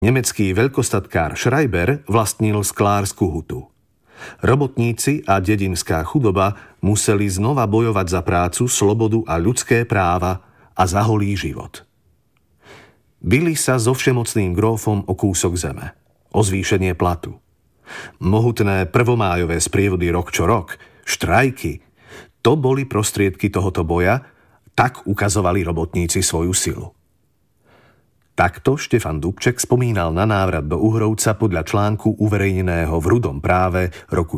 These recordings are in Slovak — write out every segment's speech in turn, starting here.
Nemecký veľkostatkár Schreiber vlastnil sklársku hutu. Robotníci a dedinská chudoba museli znova bojovať za prácu, slobodu a ľudské práva a za holý život. Bili sa so všemocným grófom o kúsok zeme, o zvýšenie platu. Mohutné prvomájové sprievody rok čo rok, štrajky, to boli prostriedky tohoto boja, tak ukazovali robotníci svoju silu. Takto Štefan Dubček spomínal na návrat do Uhrovca podľa článku uverejneného v Rudom práve roku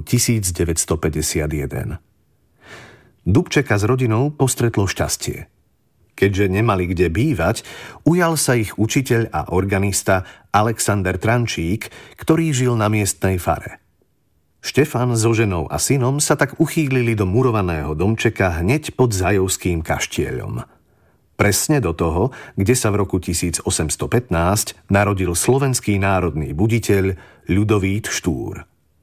1951. Dubčeka s rodinou postretlo šťastie. Keďže nemali kde bývať, ujal sa ich učiteľ a organista Alexander Trančík, ktorý žil na miestnej fare. Štefan so ženou a synom sa tak uchýlili do murovaného domčeka hneď pod Zajovským kaštieľom. Presne do toho, kde sa v roku 1815 narodil slovenský národný buditeľ Ľudovít Štúr.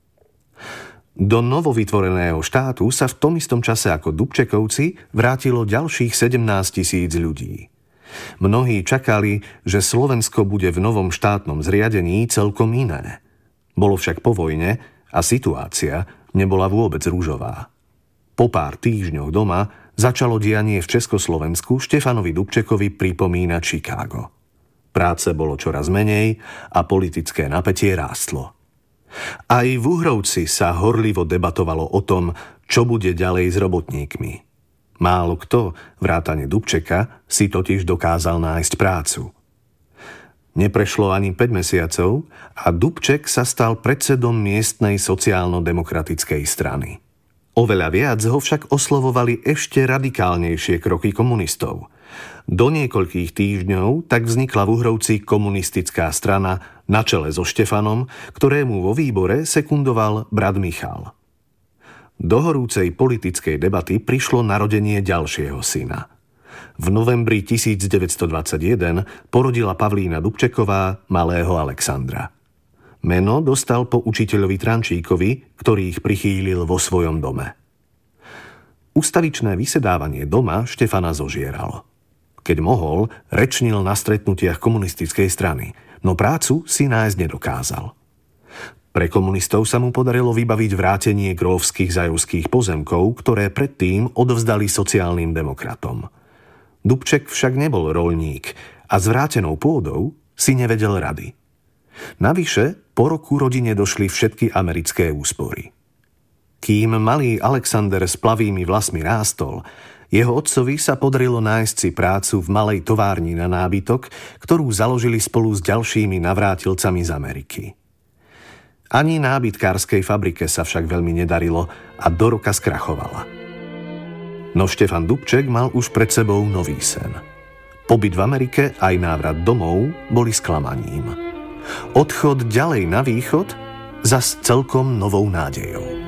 Do novovytvoreného štátu sa v tom istom čase ako Dubčekovci vrátilo ďalších 17 000 ľudí. Mnohí čakali, že Slovensko bude v novom štátnom zriadení celkom iné. Bolo však po vojne a situácia nebola vôbec rúžová. Po pár týždňoch doma začalo dianie v Československu Štefanovi Dubčekovi pripomínať Chicago. Práce bolo čoraz menej a politické napätie rástlo. Aj v Uhrovci sa horlivo debatovalo o tom, čo bude ďalej s robotníkmi. Málo kto, vrátane Dubčeka, si totiž dokázal nájsť prácu. Neprešlo ani 5 mesiacov a Dubček sa stal predsedom miestnej sociálno-demokratickej strany. Oveľa viac ho však oslovovali ešte radikálnejšie kroky komunistov. Do niekoľkých týždňov tak vznikla v Uhrovci komunistická strana na čele so Štefanom, ktorému vo výbore sekundoval brat Michal. Do horúcej politickej debaty prišlo narodenie ďalšieho syna. V novembri 1921 porodila Pavlína Dubčeková malého Alexandra. Meno dostal po učiteľovi Trančíkovi, ktorý ich prichýlil vo svojom dome. Ustavičné vysedávanie doma Štefana zožieralo. Keď mohol, rečnil na stretnutiach komunistickej strany, no prácu si nájsť nedokázal. Pre komunistov sa mu podarilo vybaviť vrátenie grófskych zajovských pozemkov, ktoré predtým odovzdali sociálnym demokratom. Dubček však nebol roľník a s vrátenou pôdou si nevedel rady. Navyše, po roku rodine došli všetky americké úspory. Kým malý Alexander s plavými vlasmi rástol, jeho otcovi sa podarilo nájsť si prácu v malej továrni na nábytok, ktorú založili spolu s ďalšími navrátilcami z Ameriky. Ani nábytkárskej fabrike sa však veľmi nedarilo a do roka skrachovala. No Štefan Dubček mal už pred sebou nový sen. Pobyt v Amerike aj návrat domov boli sklamaním. Odchod ďalej na východ zas celkom novou nádejou.